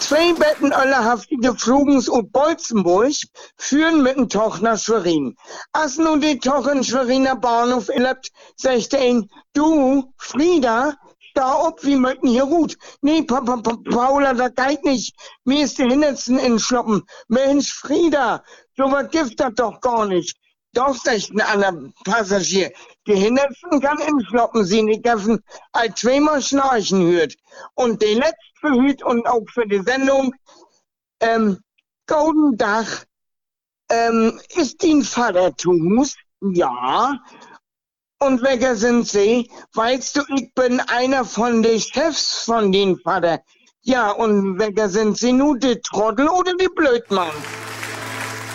Zwei Betten öllerhaftige Flugens und Bolzenburg führen mit dem Toch nach Schwerin. Als nun die Toch in Schweriner Bahnhof erlebt, sagt ein, du, Frieda, da ob, wie möchten hier gut. Nee, Paula, das geht nicht. Mir ist die Hintersten in Schloppen. Mensch, Frieda, so was gibt das doch gar nicht. Doch, sagt ein anderer Passagier, die Hintersten kann in Schloppen sie nicht dürfen, als zweimal schnarchen hört. Und die letzte Verhüt und auch für die Sendung, Golden Dach, ist dein Vater Tumus? Ja. Und welcher sind Sie? Weißt du, ich bin einer von den Chefs von den Vater. Ja, und welcher sind Sie nun, die Trottel oder die Blödmann?